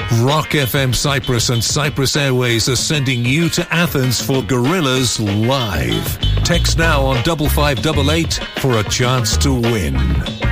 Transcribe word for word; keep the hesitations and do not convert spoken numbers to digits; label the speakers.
Speaker 1: Rock F M Cyprus and Cyprus Airways are sending you to Athens for Gorillaz Live. Text now on double five double eight for a chance to win.